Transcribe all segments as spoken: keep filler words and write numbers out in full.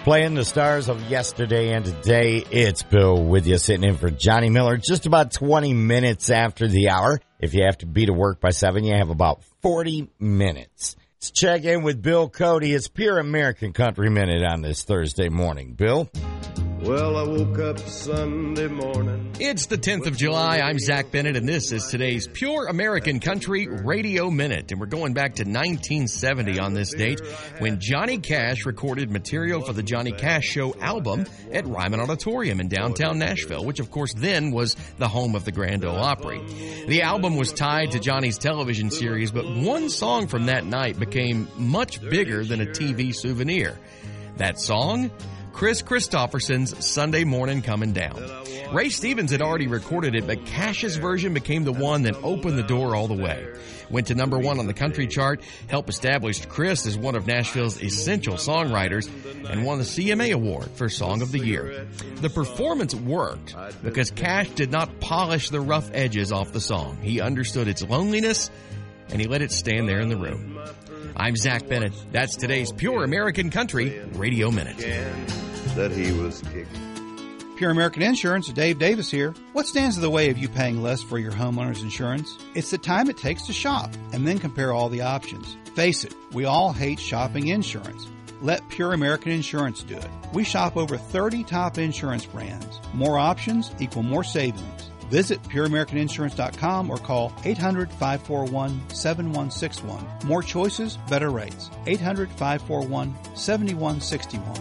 Playing the stars of yesterday and today, it's Bill with you, sitting in for Johnny Miller. Just about twenty minutes after the hour. If you have to be to work by seven, you have about forty minutes. Let's check in with Bill Cody. It's Pure American Country Minute on this Thursday morning. Bill? Well, I woke up Sunday morning. It's the tenth of July. I'm Zach Bennett, and this is today's Pure American Country Radio Minute. And we're going back to nineteen seventy on this date when Johnny Cash recorded material for the Johnny Cash Show album at Ryman Auditorium in downtown Nashville, which, of course, then was the home of the Grand Ole Opry. The album was tied to Johnny's television series, but one song from that night became much bigger than a T V souvenir. That song? Chris Christopherson's Sunday Morning Comin' Down. Ray Stevens had already recorded it, but Cash's version became the one that opened the door all the way. Went to number one on the country chart, helped establish Chris as one of Nashville's essential songwriters, and won the C M A Award for Song of the Year. The performance worked because Cash did not polish the rough edges off the song. He understood its loneliness, and he let it stand there in the room. I'm Zach Bennett. That's today's Pure American Country Radio Minute. That he was kicked. Pure American Insurance, Dave Davis here. What stands in the way of you paying less for your homeowner's insurance? It's the time it takes to shop and then compare all the options. Face it, we all hate shopping insurance. Let Pure American Insurance do it. We shop over thirty top insurance brands. More options equal more savings. Visit pure american insurance dot com or call eight hundred, five four one, seven one six one. More choices, better rates. eight hundred, five four one, seven one six one.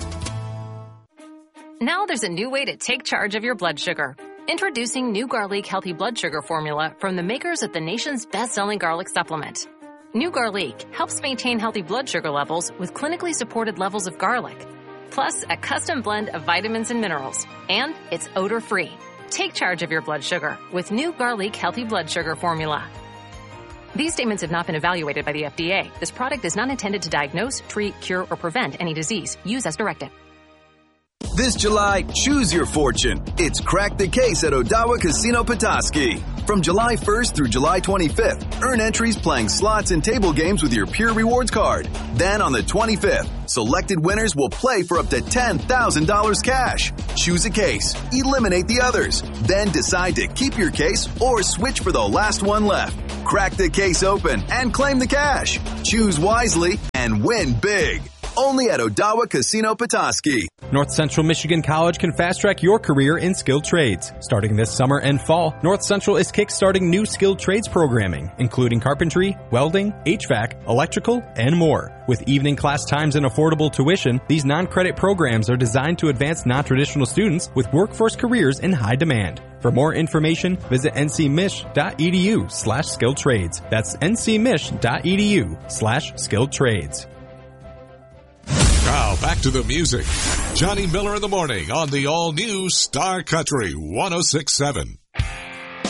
Now there's a new way to take charge of your blood sugar. Introducing New Garlic Healthy Blood Sugar Formula from the makers of the nation's best-selling garlic supplement. New Garlic helps maintain healthy blood sugar levels with clinically supported levels of garlic, plus a custom blend of vitamins and minerals, and it's odor-free. Take charge of your blood sugar with New Garlic Healthy Blood Sugar Formula. These statements have not been evaluated by the F D A. This product is not intended to diagnose, treat, cure, or prevent any disease. Use as directed. This July, choose your fortune. It's Crack the Case at Odawa Casino Petoskey. From July first through July twenty-fifth, earn entries playing slots and table games with your Pure Rewards card. Then on the twenty-fifth, selected winners will play for up to ten thousand dollars cash. Choose a case, eliminate the others, then decide to keep your case or switch for the last one left. Crack the case open and claim the cash. Choose wisely and win big. Only at Odawa Casino Petoskey. North Central Michigan College can fast-track your career in skilled trades. Starting this summer and fall, North Central is kickstarting new skilled trades programming, including carpentry, welding, H V A C, electrical, and more. With evening class times and affordable tuition, these non-credit programs are designed to advance non-traditional students with workforce careers in high demand. For more information, visit ncmich.edu slash skilled trades. That's ncmich.edu slash skilled trades. Now, back to the music. Johnny Miller in the morning on the all-new Star Country one oh six point seven.